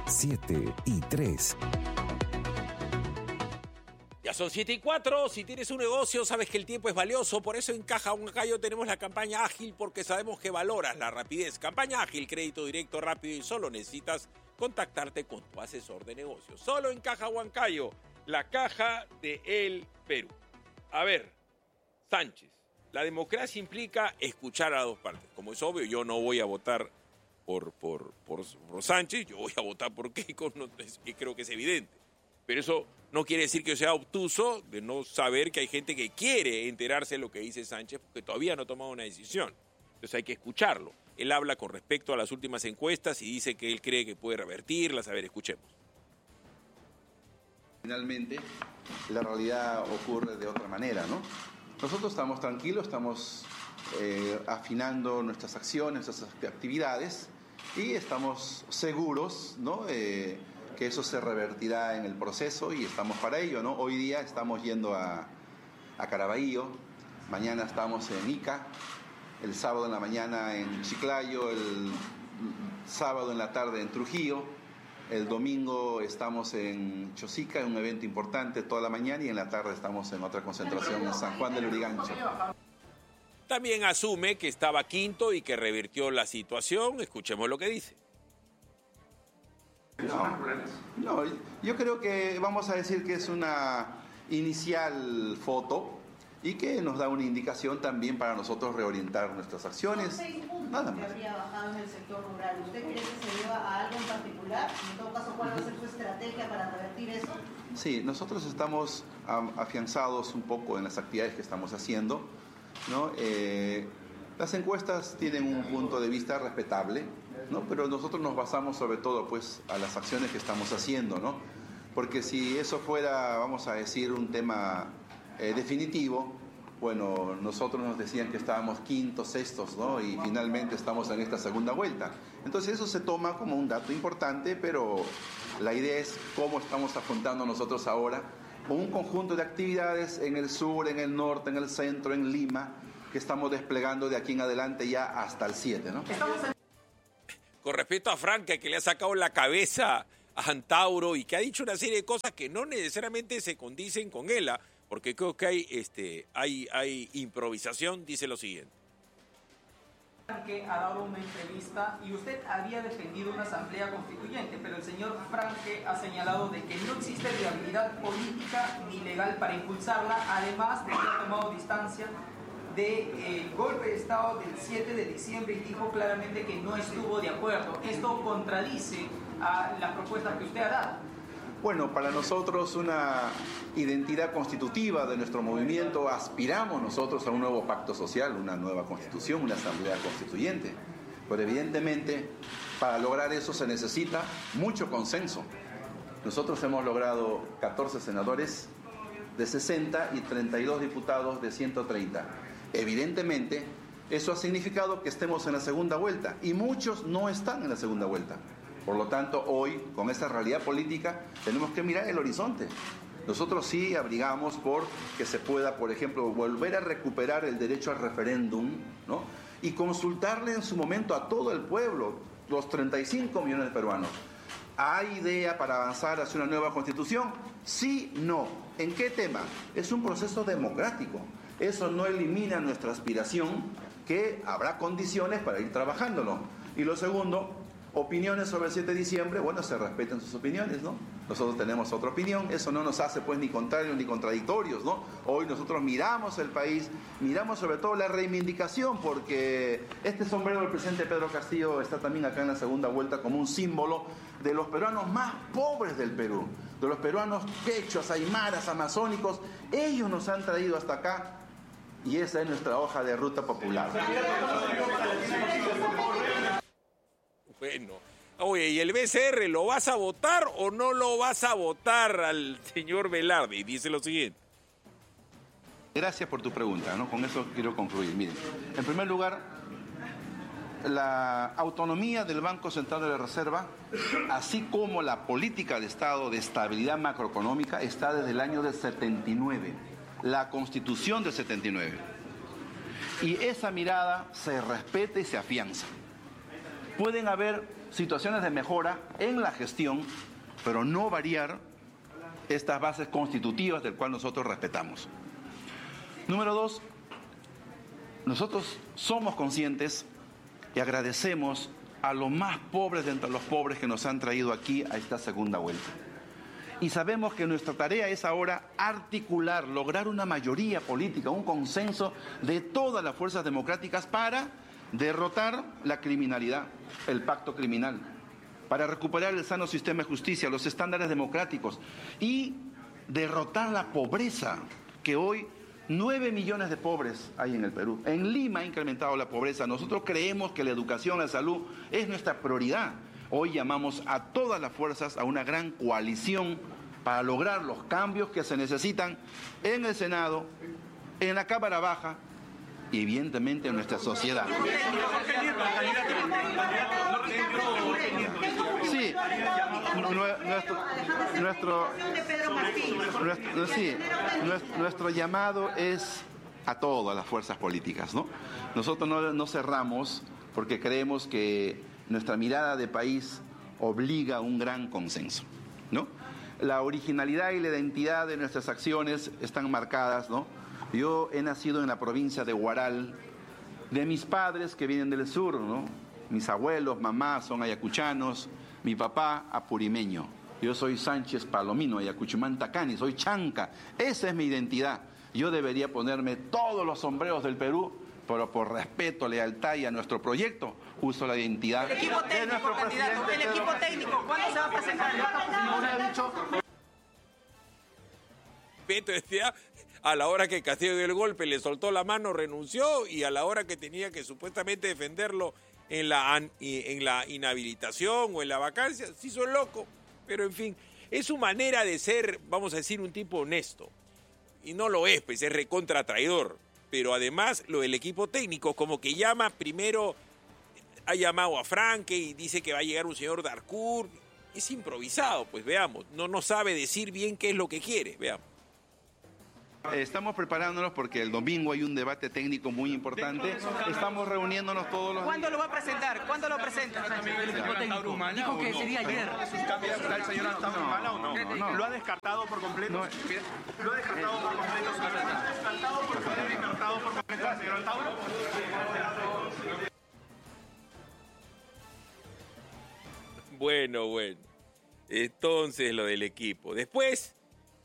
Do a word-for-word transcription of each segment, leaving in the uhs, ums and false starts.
siete y tres. Ya son siete y cuatro, si tienes un negocio sabes que el tiempo es valioso, por eso en Caja Huancayo tenemos la campaña ágil porque sabemos que valoras la rapidez. Campaña ágil, crédito directo, rápido y solo necesitas contactarte con tu asesor de negocios. Solo en Caja Huancayo, la caja de El Perú. A ver, Sánchez, la democracia implica escuchar a dos partes. Como es obvio, yo no voy a votar por, por, por, por Sánchez, yo voy a votar por Keiko, no, es, creo que es evidente. Pero eso no quiere decir que yo sea obtuso de no saber que hay gente que quiere enterarse de lo que dice Sánchez porque todavía no ha tomado una decisión. Entonces hay que escucharlo. Él habla con respecto a las últimas encuestas y dice que él cree que puede revertirlas. A ver, escuchemos. Finalmente, la realidad ocurre de otra manera, ¿no? Nosotros estamos tranquilos, estamos eh, afinando nuestras acciones, nuestras actividades y estamos seguros, ¿no? Eh, que eso se revertirá en el proceso y estamos para ello, ¿no? Hoy día estamos yendo a, a Caraballo, mañana estamos en Ica, el sábado en la mañana en Chiclayo, el sábado en la tarde en Trujillo, el domingo estamos en Chosica, en un evento importante toda la mañana y en la tarde estamos en otra concentración en San Juan del Lurigancho. También asume que estaba quinto y que revirtió la situación. Escuchemos lo que dice. No, no, yo creo que vamos a decir que es una inicial foto y que nos da una indicación también para nosotros reorientar nuestras acciones. Nada más. Habría bajado en el sector rural. ¿Usted cree que se deba a algo en particular? En todo caso, ¿cuál va a ser su estrategia para revertir eso? Sí, nosotros estamos afianzados un poco en las actividades que estamos haciendo, ¿no? Eh, las encuestas tienen un punto de vista respetable, ¿no? Pero nosotros nos basamos sobre todo pues a las acciones que estamos haciendo, ¿no? Porque si eso fuera, vamos a decir, un tema eh, definitivo, bueno, nosotros nos decían que estábamos quintos, sextos, ¿no? Y finalmente estamos en esta segunda vuelta. Entonces eso se toma como un dato importante, pero la idea es cómo estamos afrontando nosotros ahora con un conjunto de actividades en el sur, en el norte, en el centro, en Lima, que estamos desplegando de aquí en adelante ya hasta el siete, ¿no? Con respecto a Franca, que le ha sacado la cabeza a Antauro y que ha dicho una serie de cosas que no necesariamente se condicen con él, ¿eh? Porque creo que hay, este, hay, hay improvisación, dice lo siguiente. Franque ha dado una entrevista y usted había defendido una asamblea constituyente, pero el señor Franque ha señalado de que no existe viabilidad política ni legal para impulsarla, además de que ha tomado distancia del golpe de Estado del siete de diciembre y dijo claramente que no estuvo de acuerdo. Esto contradice a la propuesta que usted ha dado. Bueno, para nosotros una identidad constitutiva de nuestro movimiento, aspiramos nosotros a un nuevo pacto social, una nueva constitución, una asamblea constituyente. Pero evidentemente, para lograr eso se necesita mucho consenso. Nosotros hemos logrado catorce senadores de sesenta y treinta y dos diputados de ciento treinta. Evidentemente, eso ha significado que estemos en la segunda vuelta y muchos no están en la segunda vuelta. Por lo tanto, hoy, con esta realidad política, tenemos que mirar el horizonte. Nosotros sí abrigamos por que se pueda, por ejemplo, volver a recuperar el derecho al referéndum, ¿no? Y consultarle en su momento a todo el pueblo, los treinta y cinco millones de peruanos. ¿Hay idea para avanzar hacia una nueva constitución? Sí, no. ¿En qué tema? Es un proceso democrático. Eso no elimina nuestra aspiración, que habrá condiciones para ir trabajándolo. Y lo segundo, opiniones sobre el siete de diciembre, bueno, se respeten sus opiniones, ¿no? Nosotros tenemos otra opinión, eso no nos hace pues ni contrarios ni contradictorios, ¿no? Hoy nosotros miramos el país, miramos sobre todo la reivindicación, porque este sombrero del presidente Pedro Castillo está también acá en la segunda vuelta como un símbolo de los peruanos más pobres del Perú, de los peruanos quechuas, aymaras, amazónicos. Ellos nos han traído hasta acá y esa es nuestra hoja de ruta popular. Bueno, oye, ¿y el B C R lo vas a votar o no lo vas a votar al señor Velarde? Y dice lo siguiente. Gracias por tu pregunta, ¿no? Con eso quiero concluir. Miren, en primer lugar, la autonomía del Banco Central de la Reserva, así como la política de Estado de estabilidad macroeconómica, está desde el año del setenta y nueve, la Constitución del setenta y nueve. Y esa mirada se respeta y se afianza. Pueden haber situaciones de mejora en la gestión, pero no variar estas bases constitutivas del cual nosotros respetamos. Número dos, nosotros somos conscientes y agradecemos a los más pobres de entre los pobres que nos han traído aquí a esta segunda vuelta. Y sabemos que nuestra tarea es ahora articular, lograr una mayoría política, un consenso de todas las fuerzas democráticas para derrotar la criminalidad, el pacto criminal, para recuperar el sano sistema de justicia, los estándares democráticos y derrotar la pobreza, que hoy nueve millones de pobres hay en el Perú. En Lima ha incrementado la pobreza. Nosotros creemos que la educación, la salud es nuestra prioridad. Hoy llamamos a todas las fuerzas a una gran coalición para lograr los cambios que se necesitan en el Senado, en la Cámara Baja y evidentemente en nuestra sociedad. Sí, nuestro, nuestro, nuestro, sí, nuestro llamado es a todas las fuerzas políticas, ¿no? Nosotros no, no cerramos porque creemos que nuestra mirada de país obliga a un gran consenso, ¿no? La originalidad y la identidad de nuestras acciones están marcadas, ¿no? Yo he nacido en la provincia de Huaral, de mis padres que vienen del sur, ¿no? Mis abuelos, mamá son ayacuchanos, mi papá apurimeño. Yo soy Sánchez Palomino, Ayacuchumán Tacani, soy chanca. Esa es mi identidad. Yo debería ponerme todos los sombreros del Perú, pero por respeto, lealtad y a nuestro proyecto, uso la identidad el equipo técnico, de nuestro candidato, presidente. el equipo técnico, ¿cuándo se va a presentar? Ha dicho... Beto decía, a la hora que Castillo dio el golpe le soltó la mano, renunció, y a la hora que tenía que supuestamente defenderlo en la, en la inhabilitación o en la vacancia, se hizo el loco. Pero en fin, es su manera de ser, vamos a decir, un tipo honesto. Y no lo es, pues es recontra traidor. Pero además lo del equipo técnico, como que llama primero, ha llamado a Franque y dice que va a llegar un señor Darcourt. Es improvisado, pues veamos. No, no sabe decir bien qué es lo que quiere, veamos. Estamos preparándonos porque el domingo hay un debate técnico muy importante. Estamos reuniéndonos todos los ¿Cuándo lo va a presentar? ¿Cuándo lo presenta? El equipo técnico dijo que sería ayer. ¿Está el señor Antaurumala o no? No, no. ¿Lo ha descartado por completo? No. ¿Lo ha descartado por completo? ¿Lo ha descartado por completo, descartado por completo al señor Antauro? Bueno, bueno. Entonces lo del equipo. Después,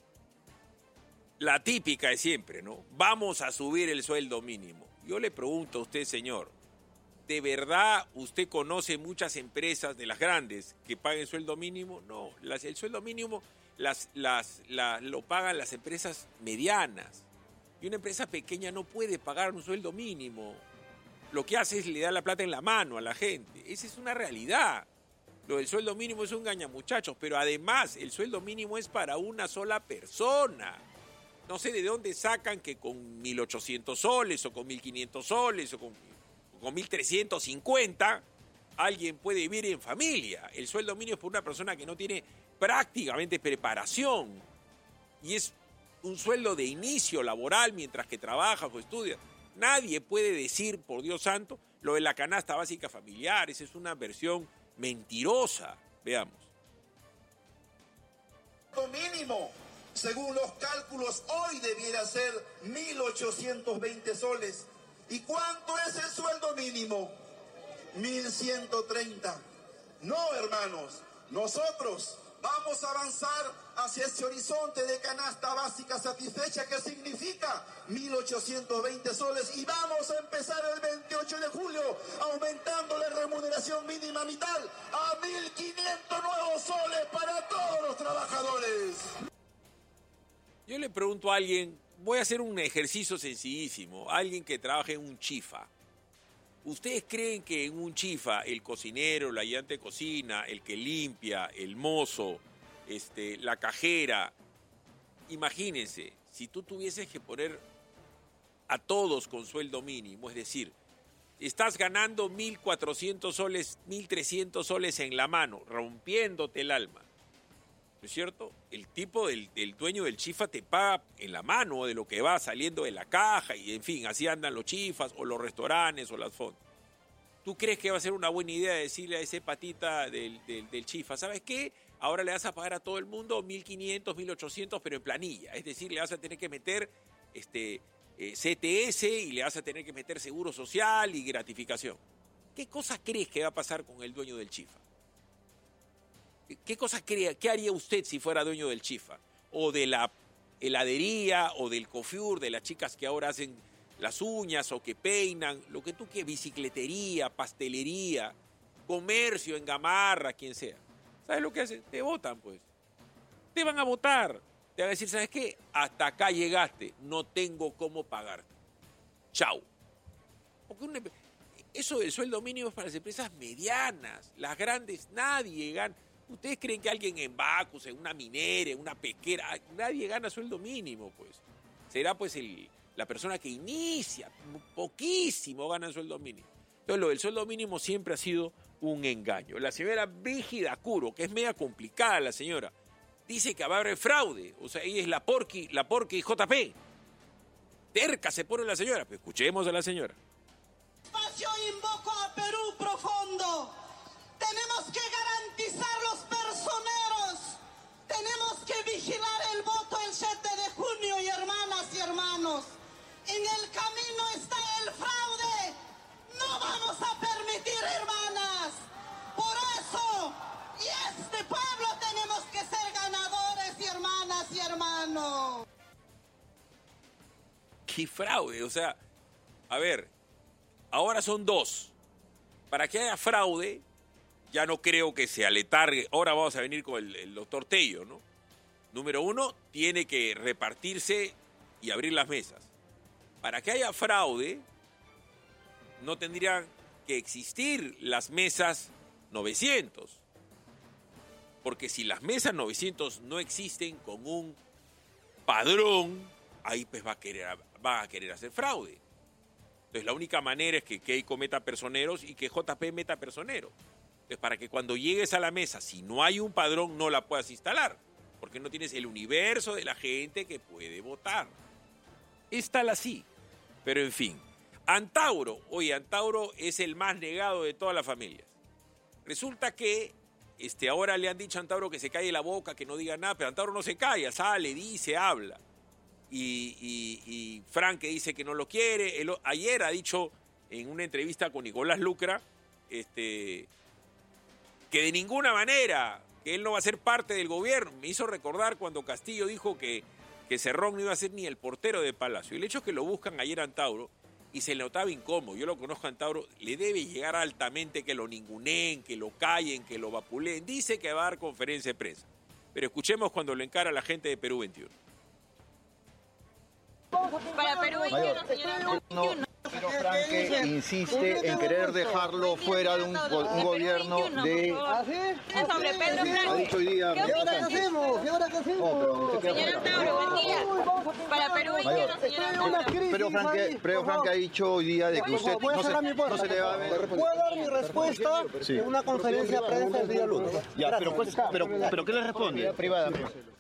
la típica de siempre, ¿no? Vamos a subir el sueldo mínimo. Yo le pregunto a usted, señor, ¿de verdad usted conoce muchas empresas de las grandes que paguen sueldo mínimo? No, las, el sueldo mínimo las, las, la, lo pagan las empresas medianas. Y una empresa pequeña no puede pagar un sueldo mínimo. Lo que hace es le da la plata en la mano a la gente. Esa es una realidad. Lo del sueldo mínimo es un gañamuchachos, pero además el sueldo mínimo es para una sola persona. No sé de dónde sacan que con mil ochocientos soles o con mil quinientos soles o con, o con mil trescientos cincuenta alguien puede vivir en familia. El sueldo mínimo es para una persona que no tiene prácticamente preparación y es un sueldo de inicio laboral mientras que trabaja o estudia. Nadie puede decir, por Dios santo, lo de la canasta básica familiar. Esa es una versión mentirosa. Veamos. Mínimo. Según los cálculos, hoy debiera ser mil ochocientos veinte soles. ¿Y cuánto es el sueldo mínimo? mil ciento treinta. No, hermanos, nosotros vamos a avanzar hacia ese horizonte de canasta básica satisfecha que significa mil ochocientos veinte soles y vamos a empezar el veintiocho de julio aumentando la remuneración mínima vital a mil quinientos nuevos soles para todos los trabajadores. Yo le pregunto a alguien, voy a hacer un ejercicio sencillísimo, alguien que trabaje en un chifa. ¿Ustedes creen que en un chifa el cocinero, el ayudante de cocina, el que limpia, el mozo, este, la cajera, imagínense, si tú tuvieses que poner a todos con sueldo mínimo, es decir, estás ganando mil cuatrocientos soles, mil trescientos soles en la mano, rompiéndote el alma. ¿No es cierto? El tipo, del, el dueño del chifa te paga en la mano de lo que va saliendo de la caja y en fin, así andan los chifas o los restaurantes o las fondas. ¿Tú crees que va a ser una buena idea decirle a ese patita del, del, del Chifa, ¿sabes qué? Ahora le vas a pagar a todo el mundo mil quinientos, mil ochocientos, pero en planilla. Es decir, le vas a tener que meter este, eh, C T S y le vas a tener que meter seguro social y gratificación. ¿Qué cosa crees que va a pasar con el dueño del Chifa? ¿Qué cosa cree, qué haría usted si fuera dueño del Chifa? O de la heladería, o del Cofiur, de las chicas que ahora hacen las uñas o que peinan, lo que tú quieras, bicicletería, pastelería, comercio en Gamarra, quien sea. ¿Sabes lo que hacen? Te votan, pues. Te van a votar. Te van a decir, ¿sabes qué? Hasta acá llegaste, no tengo cómo pagarte. Chau. Porque un, eso del sueldo mínimo es para las empresas medianas, las grandes, nadie gana. ¿Ustedes creen que alguien en Bacus, en una minera, en una pesquera, nadie gana sueldo mínimo, pues? Será, pues, el, la persona que inicia, poquísimo gana sueldo mínimo. Entonces, lo del sueldo mínimo siempre ha sido un engaño. La señora Brígida Curo, que es media complicada la señora, dice que va a haber fraude. O sea, ella es la porqui, la porqui J P. Terca se pone la señora. Pues escuchemos a la señora. Espacio invoco a Perú profundo. Tenemos que garantizar los personeros. Tenemos que vigilar el voto el siete de junio, y hermanas y hermanos, en el camino está el fraude. No vamos a permitir, hermanas. Por eso, y este pueblo tenemos que ser ganadores, y hermanas y hermanos. ¿Qué fraude? O sea, a ver, ahora son dos. Para que haya fraude, ya no creo que se aletargue. Ahora vamos a venir con el, el doctor Tello, ¿no? Número uno, tiene que repartirse y abrir las mesas. Para que haya fraude, no tendrían que existir las mesas novecientos. Porque si las mesas novecientos no existen con un padrón, ahí pues va a querer, va a querer hacer fraude. Entonces la única manera es que Keiko meta personeros y que J P meta personeros. Entonces para que cuando llegues a la mesa, si no hay un padrón, no la puedas instalar. Porque no tienes el universo de la gente que puede votar. Es tal así. Pero en fin. Antauro. Oye, Antauro es el más negado de todas las familias. Resulta que este, ahora le han dicho a Antauro que se calle la boca, que no diga nada, pero Antauro no se calla, sale, dice, habla. Y, y, y Frank que dice que no lo quiere. Él, ayer ha dicho en una entrevista con Nicolás Lucra este, que de ninguna manera, que él no va a ser parte del gobierno. Me hizo recordar cuando Castillo dijo que, que Cerrón no iba a ser ni el portero de Palacio. Y el hecho es que lo buscan ayer a Antauro y se le notaba incómodo. Yo lo conozco a Antauro, le debe llegar altamente que lo ninguneen, que lo callen, que lo vapuleen. Dice que va a dar conferencia de prensa. Pero escuchemos cuando lo encara la gente de Perú veintiuno. Para Perú veintiuno, señora. No, pero Franque insiste en querer dejarlo fuera de un, un gobierno de... ¿Ah, sí? Sobre Pedro Franque. Ha dicho hoy día... ¿Qué ahora qué hacemos? ¿Qué ahora qué hacemos? Señor Antauro, buen día. Para Perú veintiuno, señora Antauro. Pero Franque, pero Franque ha dicho hoy día de que usted no se, no se le va a ver... ¿Puedo dar mi respuesta sí. en una conferencia de prensa el día lunes? Ya, pero, pues, pero, pero ¿qué le responde? Privada.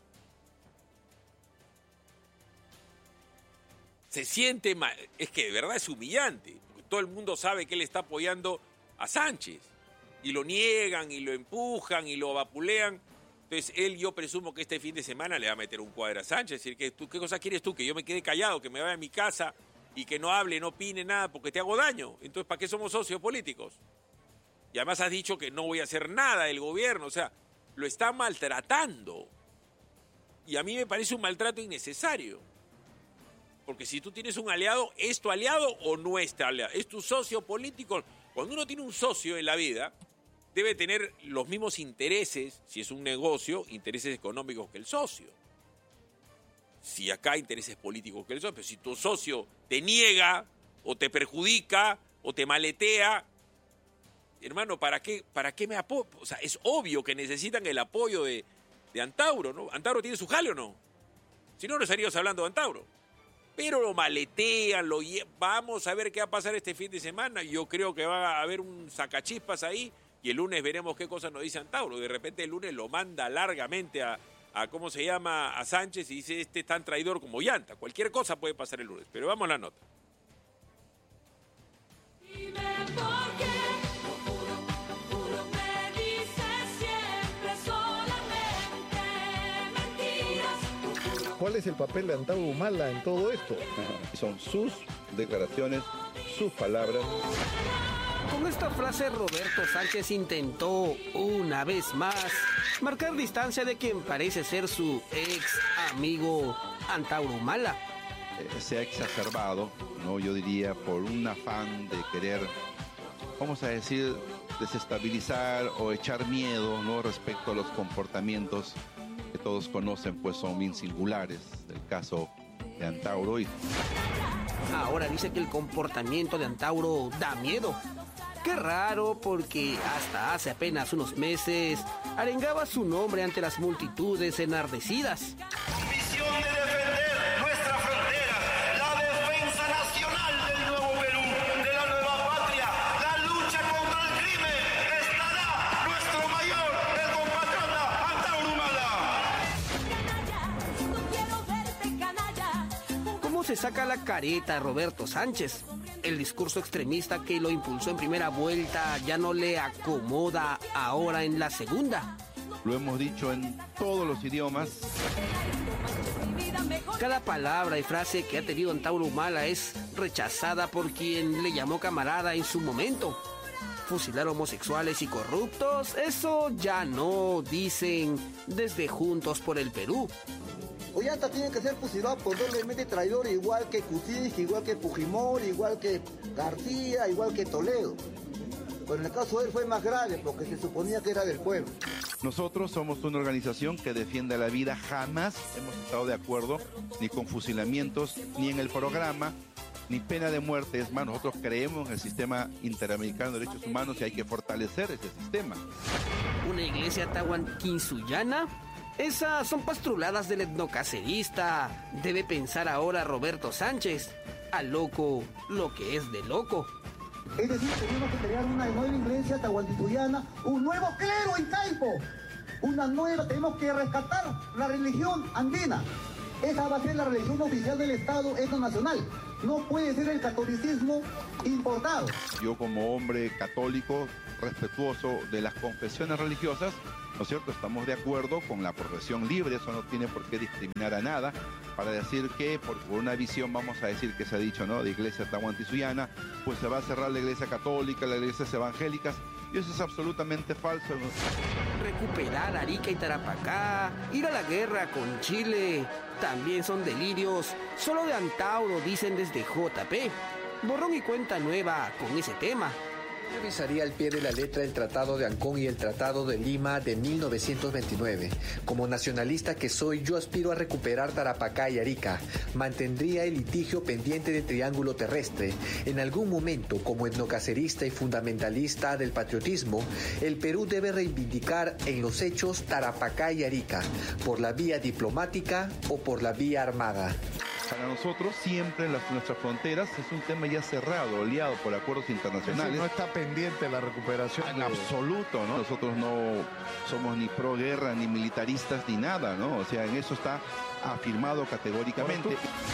Se siente mal, es que de verdad es humillante, porque todo el mundo sabe que él está apoyando a Sánchez, y lo niegan, y lo empujan, y lo vapulean. Entonces él, yo presumo que este fin de semana le va a meter un cuadro a Sánchez, es decir, que tú, ¿qué cosa quieres tú? Que yo me quede callado, que me vaya a mi casa, y que no hable, no opine nada, porque te hago daño. Entonces, ¿para qué somos socios políticos? Y además has dicho que no voy a hacer nada del gobierno, o sea, lo está maltratando. Y a mí me parece un maltrato innecesario. Porque si tú tienes un aliado, ¿es tu aliado o no es tu aliado? ¿Es tu socio político? Cuando uno tiene un socio en la vida, debe tener los mismos intereses, si es un negocio, intereses económicos que el socio. Si acá hay intereses políticos que el socio, pero si tu socio te niega, o te perjudica, o te maletea, hermano, ¿para qué, para qué me apoyo? O sea, es obvio que necesitan el apoyo de, de Antauro, ¿no? ¿Antauro tiene su jale o no? Si no, no estaríamos hablando de Antauro. Pero lo maletean, lo lle- vamos a ver qué va a pasar este fin de semana. Yo creo que va a haber un sacachispas ahí y el lunes veremos qué cosa nos dice Antauro. De repente el lunes lo manda largamente a, a ¿cómo se llama?, a Sánchez y dice, este es tan traidor como llanta. Cualquier cosa puede pasar el lunes, pero vamos a la nota. Dime por qué. ¿Cuál es el papel de Antauro Humala en todo esto? Son sus declaraciones, sus palabras. Con esta frase Roberto Sánchez intentó, una vez más, marcar distancia de quien parece ser su ex amigo Antauro Humala. Eh, se ha exacerbado, ¿no? Yo diría, por un afán de querer, vamos a decir, desestabilizar o echar miedo, ¿no? Respecto a los comportamientos que todos conocen, pues son bien singulares. El caso de Antauro. Y... Ahora dice que el comportamiento de Antauro da miedo. Qué raro, porque hasta hace apenas unos meses arengaba su nombre ante las multitudes enardecidas. Misión de defender nuestra frontera, la defensa nacional del nuevo Perú, de la nueva patria, la lucha contra el crimen, estará nuestro mayor, el compatriota Antauro Humala. ¿Cómo se saca la careta Roberto Sánchez? El discurso extremista que lo impulsó en primera vuelta ya no le acomoda ahora en la segunda. Lo hemos dicho en todos los idiomas. Cada palabra y frase que ha tenido Antauro Humala es rechazada por quien le llamó camarada en su momento. Fusilar homosexuales y corruptos, eso ya no, dicen desde Juntos por el Perú. Ollanta tiene que ser fusilado por doblemente traidor, igual que Kuczynski, igual que Fujimori, igual que García, igual que Toledo. Pero en el caso de él fue más grave porque se suponía que era del pueblo. Nosotros somos una organización que defiende la vida. Jamás hemos estado de acuerdo ni con fusilamientos, ni en el programa, ni pena de muerte. Es más, nosotros creemos en el sistema interamericano de derechos humanos y hay que fortalecer ese sistema. Una iglesia tahuantinsuyana. Esas son pastruladas del etnocacerista. Debe pensar ahora Roberto Sánchez. Al loco, lo que es de loco. Es decir, tenemos que crear una nueva iglesia tahuantinsuya, un nuevo clero en Caipo. Una nueva, tenemos que rescatar la religión andina. Esa va a ser la religión oficial del Estado etnonacional. No puede ser el catolicismo importado. Yo como hombre católico, respetuoso de las confesiones religiosas, ¿no es cierto? Estamos de acuerdo con la profesión libre, eso no tiene por qué discriminar a nada, para decir que por una visión, vamos a decir que se ha dicho, ¿no?, de iglesia tahuantinsuyana, pues se va a cerrar la iglesia católica, las iglesias evangélicas, y eso es absolutamente falso. Recuperar Arica y Tarapacá, ir a la guerra con Chile, también son delirios, solo de Antauro, dicen desde J P. Borrón y cuenta nueva con ese tema. Revisaría al pie de la letra el Tratado de Ancón y el Tratado de Lima de mil novecientos veintinueve. Como nacionalista que soy, yo aspiro a recuperar Tarapacá y Arica. Mantendría el litigio pendiente del Triángulo Terrestre. En algún momento, como etnocacerista y fundamentalista del patriotismo, el Perú debe reivindicar en los hechos Tarapacá y Arica, por la vía diplomática o por la vía armada. Para nosotros siempre las, nuestras fronteras es un tema ya cerrado, oleado por acuerdos internacionales. Eso no está pendiente la recuperación. En de... absoluto, ¿no? Nosotros no somos ni pro guerra, ni militaristas, ni nada, ¿no? O sea, en eso está afirmado categóricamente.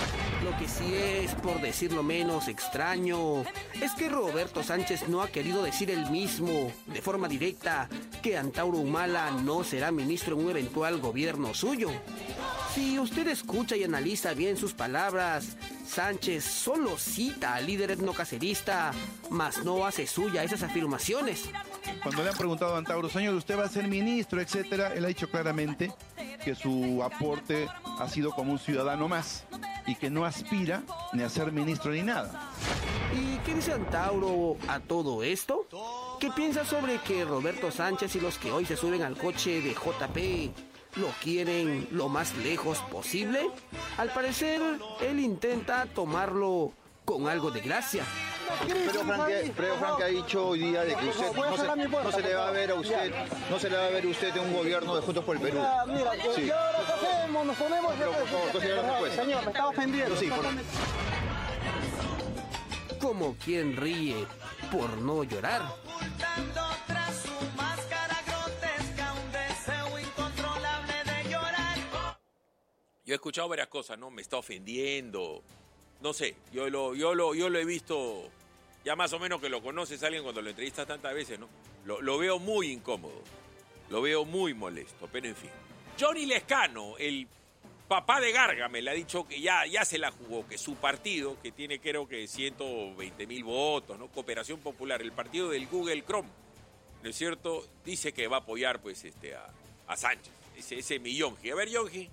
Lo que sí es, por decirlo menos, extraño, es que Roberto Sánchez no ha querido decir él mismo, de forma directa, que Antauro Humala no será ministro en un eventual gobierno suyo. Si usted escucha y analiza bien sus palabras, Sánchez solo cita al líder etnocacerista, mas no hace suya esas afirmaciones. Cuando le han preguntado a Antauro, señor, ¿usted va a ser ministro, etcétera? Él ha dicho claramente que su aporte ha sido como un ciudadano más y que no aspira ni a ser ministro ni nada. ¿Y qué dice Antauro a todo esto? ¿Qué piensa sobre que Roberto Sánchez y los que hoy se suben al coche de J P lo quieren lo más lejos posible? Al parecer, él intenta tomarlo con algo de gracia. Pero Frank, pero Frank ha dicho hoy día de que usted no se, no se le va a ver a usted, no se le va a ver a usted en un gobierno de Juntos por el Perú. Mira, Sí. y ahora ¿qué hacemos? Nos ponemos... Pero, por favor, considera la respuesta. Señor, me está ofendiendo. Sí, por... Como quien ríe por no llorar. Yo he escuchado varias cosas, ¿no? Me está ofendiendo. No sé, yo lo, yo lo, yo lo he visto, ya más o menos que lo conoces a alguien cuando lo entrevistas tantas veces, ¿no? Lo, lo veo muy incómodo, lo veo muy molesto, pero en fin. Johnny Lescano, el papá de Gárgame le ha dicho que ya, ya se la jugó, que su partido, que tiene creo que ciento veinte mil votos, ¿no? Cooperación Popular, el partido del Google Chrome, ¿no es cierto? Dice que va a apoyar pues este a, a Sánchez, ese, ese mi Yongi. A ver, Yongi.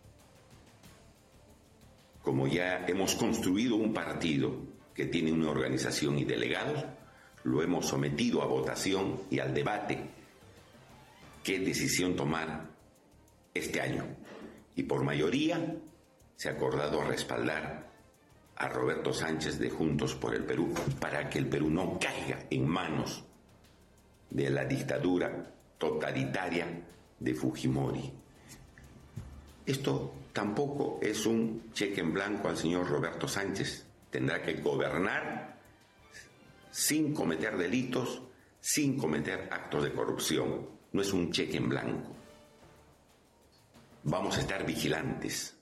Como ya hemos construido un partido que tiene una organización y delegados, lo hemos sometido a votación y al debate qué decisión tomar este año. Y por mayoría se ha acordado respaldar a Roberto Sánchez de Juntos por el Perú para que el Perú no caiga en manos de la dictadura totalitaria de Fujimori. Esto tampoco es un cheque en blanco al señor Roberto Sánchez. Tendrá que gobernar sin cometer delitos, sin cometer actos de corrupción. No es un cheque en blanco. Vamos a estar vigilantes.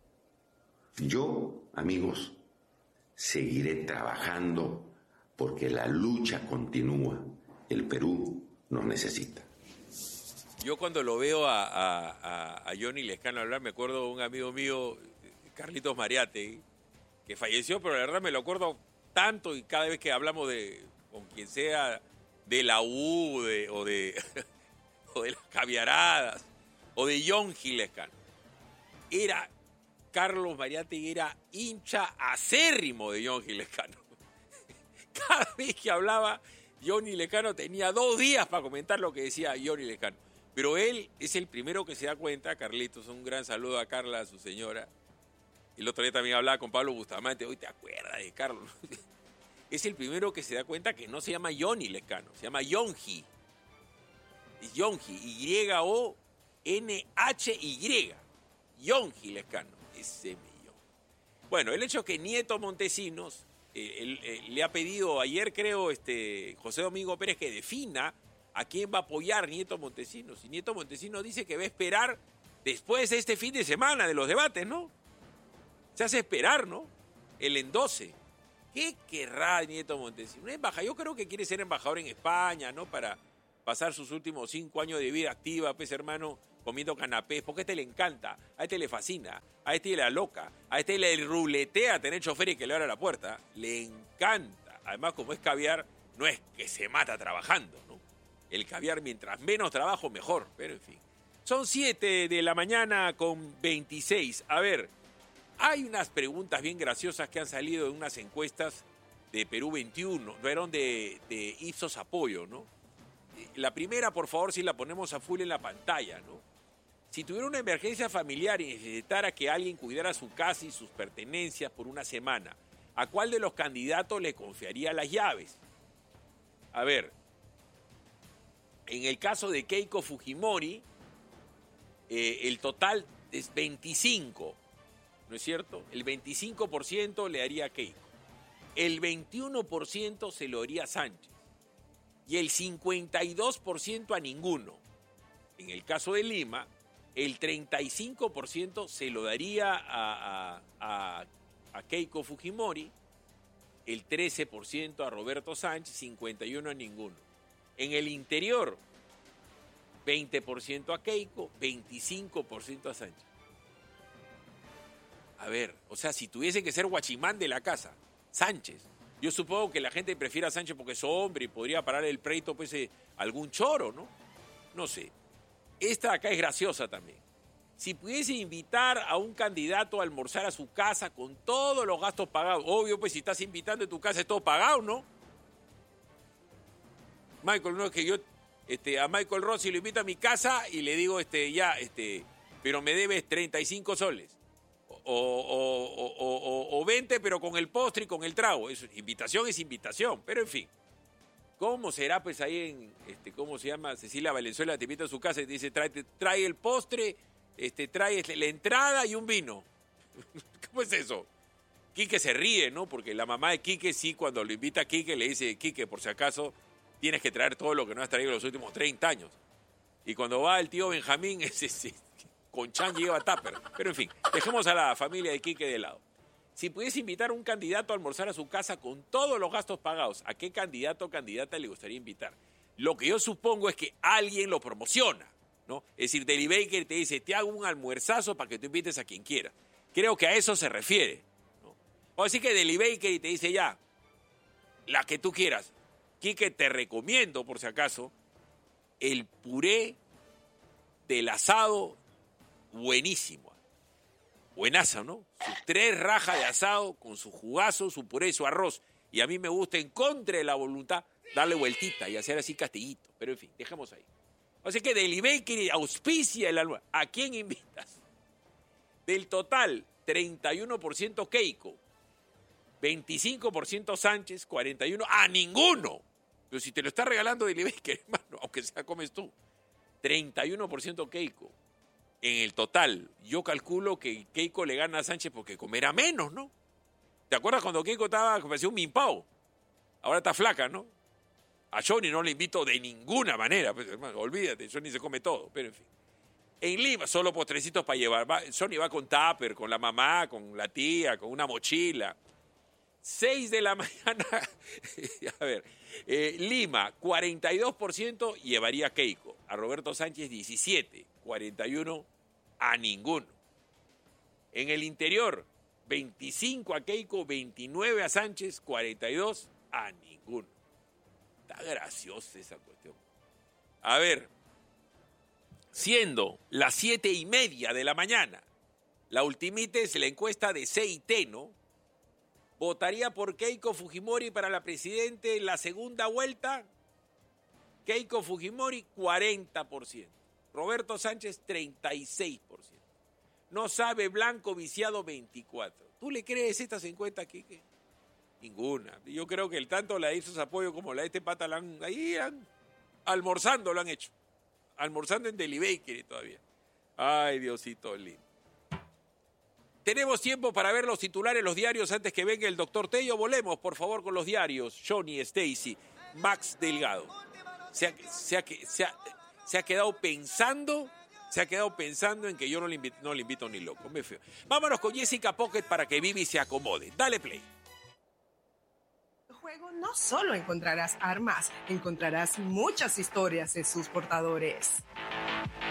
Yo, amigos, seguiré trabajando porque la lucha continúa. El Perú nos necesita. Yo cuando lo veo a, a, a Johnny Lescano hablar, me acuerdo de un amigo mío, Carlitos Mariate, que falleció, pero la verdad me lo acuerdo tanto y cada vez que hablamos de con quien sea de la U de, o, de, o de las caviaradas o de Yongi Lescano. Era Carlos Mariate, era hincha acérrimo de Yongi Lescano. Cada vez que hablaba Johnny Lescano tenía dos días para comentar lo que decía Johnny Lescano. Pero él es el primero que se da cuenta, Carlitos, un gran saludo a Carla, a su señora. El otro día también hablaba con Pablo Bustamante, hoy te acuerdas de Carlos. Es el primero que se da cuenta que no se llama Johnny Lescano, se llama Yongi. Es Yongi, Y O N H Y. Yongi Lescano, ese millón. Bueno, el hecho es que Nieto Montesinos eh, él, eh, le ha pedido ayer, creo, este José Domingo Pérez que defina a quién va a apoyar Nieto Montesinos. Y Nieto Montesinos dice que va a esperar después de este fin de semana de los debates, ¿no? Se hace esperar, ¿no? El endose. ¿Qué querrá Nieto Montesinos? Una embajada, yo creo que quiere ser embajador en España, ¿no? Para pasar sus últimos cinco años de vida activa, pues hermano, comiendo canapés, porque a este le encanta, a este le fascina, a este le aloca, a este le ruletea tener chofer y que le abra la puerta. Le encanta. Además, como es caviar, no es que se mata trabajando, ¿no? El caviar, mientras menos trabajo, mejor. Pero, en fin. Son siete de la mañana con veintiséis. A ver, hay unas preguntas bien graciosas que han salido en unas encuestas de Perú veintiuno. No eran de, de Ipsos Apoyo, ¿no? La primera, por favor, si la ponemos a full en la pantalla, ¿no? Si tuviera una emergencia familiar y necesitara que alguien cuidara su casa y sus pertenencias por una semana, ¿a cuál de los candidatos le confiaría las llaves? A ver, en el caso de Keiko Fujimori, eh, el total es veinticinco, ¿no es cierto? El veinticinco por ciento le haría a Keiko. El veintiuno por ciento se lo haría a Sánchez. Y el cincuenta y dos por ciento a ninguno. En el caso de Lima, el treinta y cinco por ciento se lo daría a, a, a, a Keiko Fujimori, el trece por ciento a Roberto Sánchez, cincuenta y uno por ciento a ninguno. En el interior, veinte por ciento a Keiko, veinticinco por ciento a Sánchez. A ver, o sea, si tuviese que ser guachimán de la casa, Sánchez. Yo supongo que la gente prefiere a Sánchez porque es hombre y podría parar el pleito, pues, eh, algún choro, ¿no? No sé. Esta acá es graciosa también. Si pudiese invitar a un candidato a almorzar a su casa con todos los gastos pagados, obvio, pues si estás invitando en tu casa es todo pagado, ¿no? Michael, no es que yo este, a Michael Rossi lo invito a mi casa y le digo, este, ya, este, pero me debes treinta y cinco soles. O, o, o, o, o veinte, pero con el postre y con el trago. Eso, invitación es invitación, pero en fin. ¿Cómo será pues ahí en, este, cómo se llama? Cecilia Valenzuela te invita a su casa y te dice, trae, trae el postre, este, trae la entrada y un vino. ¿Cómo es eso? Quique se ríe, ¿no? Porque la mamá de Quique sí, cuando lo invita a Quique, le dice, Quique, por si acaso, tienes que traer todo lo que no has traído en los últimos treinta años. Y cuando va el tío Benjamín, ese, ese con Chan lleva tupper. Pero en fin, dejemos a la familia de Quique de lado. Si pudiese invitar a un candidato a almorzar a su casa con todos los gastos pagados, ¿a qué candidato o candidata le gustaría invitar? Lo que yo supongo es que alguien lo promociona. ¿no? Es decir, Deli Baker te dice, te hago un almuerzazo para que tú invites a quien quieras. Creo que a eso se refiere, ¿no? O decir que Deli Baker te dice ya, la que tú quieras. Quique, te recomiendo, por si acaso, el puré del asado buenísimo. Buenazo, ¿no? Sus tres rajas de asado con su jugazo, su puré y su arroz. Y a mí me gusta, en contra de la voluntad, darle vueltita y hacer así castillito. Pero en fin, dejemos ahí. Así que Deli Baker auspicia el almuerzo. ¿A quién invitas? Del total, treinta y uno por ciento Keiko, veinticinco por ciento Sánchez, cuarenta y uno por ciento a ninguno. Pero si te lo está regalando Deli Baker, hermano, aunque sea comes tú. treinta y uno por ciento Keiko. En el total, yo calculo que Keiko le gana a Sánchez porque comerá menos, ¿no? ¿Te acuerdas cuando Keiko estaba, parecía un mimpao? Ahora está flaca, ¿no? A Johnny no le invito de ninguna manera, pues, hermano, olvídate, Johnny se come todo, pero en fin. En Lima, solo postrecitos para llevar. Va, Johnny va con tupper, con la mamá, con la tía, con una mochila. seis de la mañana, a ver, eh, Lima, cuarenta y dos por ciento llevaría Keiko. A Roberto Sánchez, diecisiete, cuarenta y uno a ninguno. En el interior, veinticinco a Keiko, veintinueve a Sánchez, cuarenta y dos a ninguno. Está graciosa esa cuestión. A ver, siendo las siete y media de la mañana, la ultimita es la encuesta de C I T, ¿no? ¿Votaría por Keiko Fujimori para la presidente en la segunda vuelta? Keiko Fujimori, cuarenta por ciento. Roberto Sánchez, treinta y seis por ciento. No sabe Blanco, viciado, veinticuatro por ciento. ¿Tú le crees estas encuestas, Quique? Ninguna. Yo creo que el tanto la de sus apoyos como la de este pata, la han, ahí han, almorzando lo han hecho. Almorzando en Deli Baker todavía. Ay, Diosito lindo. Tenemos tiempo para ver los titulares, los diarios, antes que venga el doctor Tello. Volemos, por favor, con los diarios. Johnny, Stacy, Max Delgado. Se ha, se ha, se ha, se ha quedado pensando, se ha quedado pensando en que yo no le invito, no le invito ni loco. Me feo. Vámonos con Jessica Pocket para que Vivi se acomode. Dale play. En el juego no solo encontrarás armas, encontrarás muchas historias en sus portadores.